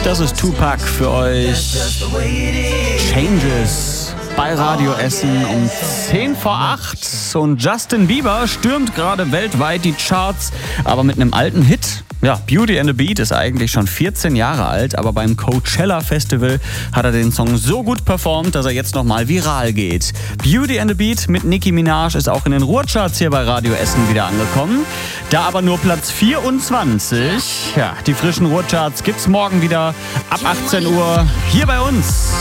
Das ist Tupac für euch. Changes bei Radio Essen um 10 vor 8. Und Justin Bieber stürmt gerade weltweit die Charts, aber mit einem alten Hit. Ja, Beauty and the Beat ist eigentlich schon 14 Jahre alt, aber beim Coachella Festival hat er den Song so gut performt, dass er jetzt nochmal viral geht. Beauty and the Beat mit Nicki Minaj ist auch in den Ruhrcharts hier bei Radio Essen wieder angekommen. Da aber nur Platz 24. Ja, die frischen Ruhrcharts gibt's morgen wieder ab 18 Uhr hier bei uns.